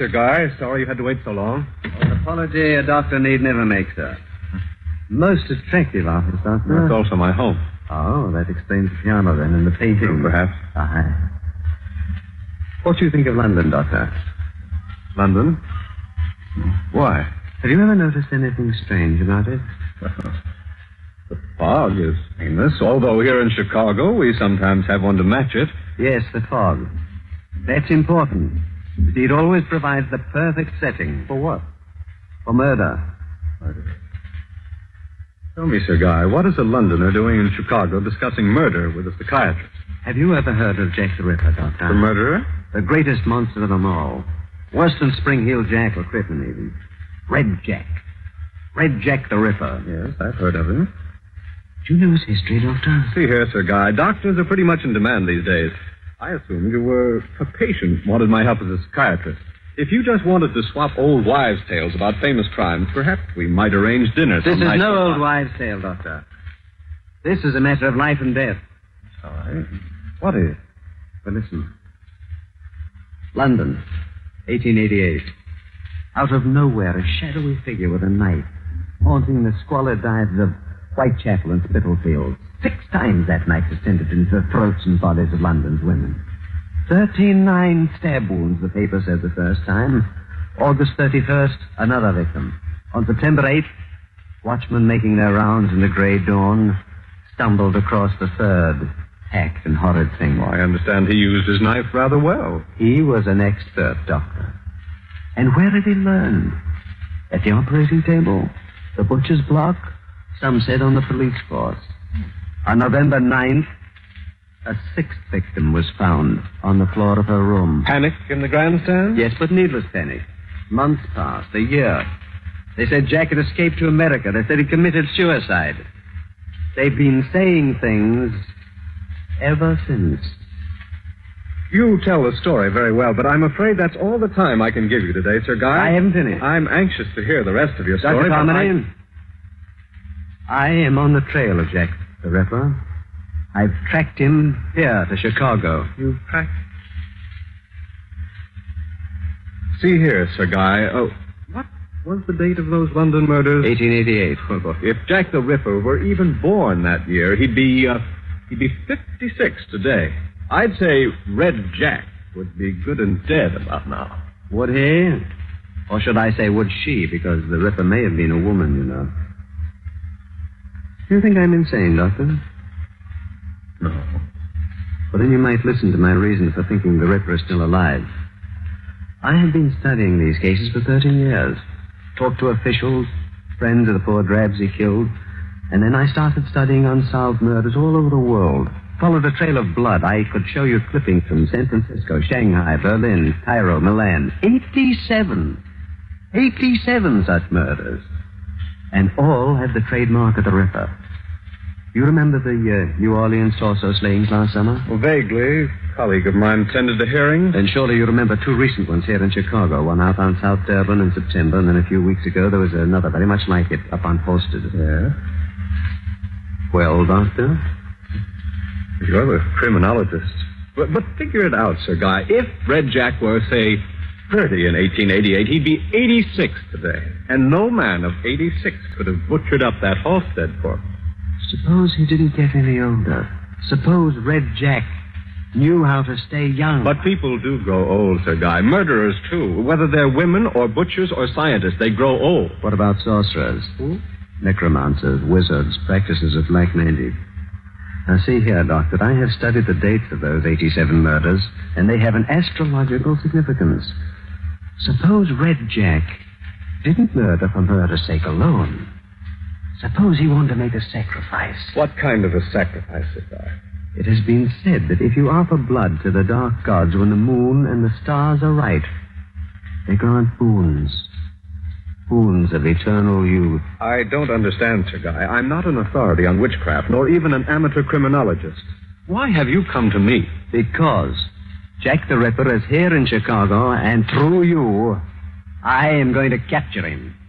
Sir Guy. Sorry you had to wait so long. An apology a doctor need never make, sir. Most attractive office, Doctor. That's also my home. Oh, that explains the piano, then, and the painting. Perhaps. Aye. What do you think of London, Doctor? London? Why? Have you ever noticed anything strange about it? The fog is famous, although here in Chicago we sometimes have one to match it. Yes, the fog. That's important. You see, it always provides the perfect setting. For what? For murder. Tell me, Sir Guy, what is a Londoner doing in Chicago discussing murder with a psychiatrist? Have you ever heard of Jack the Ripper, Doctor? The murderer? The greatest monster of them all. Worse than Spring Hill Jack or Crippen, even. Red Jack. Red Jack the Ripper. Yes, I've heard of him. Do you know his history, Doctor? See here, Sir Guy, doctors are pretty much in demand these days. I assumed you were a patient, wanted my help as a psychiatrist. If you just wanted to swap old wives' tales about famous crimes, perhaps we might arrange dinner. This is no old wives' tale, Doctor. This is a matter of life and death. All right. What is? Well, listen. London, 1888. Out of nowhere, a shadowy figure with a knife, haunting the squalid dives of Whitechapel and Spitalfields. 6 times that knife descended into the throats and bodies of London's women. 39 stab wounds, the paper said the first time. August 31st, another victim. On September 8th, watchmen making their rounds in the grey dawn stumbled across the third hacked and horrid thing. Well, I understand he used his knife rather well. He was an expert, Doctor. And where did he learn? At the operating table? The butcher's block? Some said on the police force. On November 9th, a 6th victim was found on the floor of her room. Panic in the grandstand? Yes, but needless panic. Months passed, a year. They said Jack had escaped to America. They said he committed suicide. They've been saying things ever since. You tell the story very well, but I'm afraid that's all the time I can give you today, Sir Guy. I haven't finished. I'm anxious to hear the rest of your story. Dr. Carmody, I am on the trail of Jack the Ripper. I've tracked him here to Chicago. You've tracked... See here, Sir Guy. Oh, what was the date of those London murders? 1888. Well, if Jack the Ripper were even born that year, he'd be 56 today. I'd say Red Jack would be good and dead about now. Would he? Or should I say, would she? Because the Ripper may have been a woman, you know. Do you think I'm insane, Doctor? No. Well, then you might listen to my reason for thinking the Ripper is still alive. I have been studying these cases for 13 years. Talked to officials, friends of the poor drabs he killed, and then I started studying unsolved murders all over the world. Followed a trail of blood. I could show you clippings from San Francisco, Shanghai, Berlin, Cairo, Milan. 87 such murders. And all had the trademark of the Ripper. You remember the New Orleans torso slayings last summer? Well, vaguely. A colleague of mine attended the hearing. Then surely you remember 2 recent ones here in Chicago. One out on South Durban in September, and then a few weeks ago there was another very much like it up on Posted. Yeah? Well, Doctor? You're the criminologist. But figure it out, Sir Guy. If Red Jack were, say, 30 in 1888, he'd be 86 today. And no man of 86 could have butchered up that Halstead corpse. Suppose he didn't get any older. Suppose Red Jack knew how to stay young. But people do grow old, Sir Guy. Murderers, too. Whether they're women or butchers or scientists, they grow old. What about sorcerers? Who? Necromancers, wizards, practices of black magic. Now, see here, Doctor, I have studied the dates of those 87 murders, and they have an astrological significance. Suppose Red Jack didn't murder for murder's sake alone. Suppose he wanted to make a sacrifice. What kind of a sacrifice, Sir Guy? It has been said that if you offer blood to the dark gods when the moon and the stars are right, they grant boons. Boons of eternal youth. I don't understand, Sir Guy. I'm not an authority on witchcraft, nor even an amateur criminologist. Why have you come to me? Because Jack the Ripper is here in Chicago, and through you, I am going to capture him.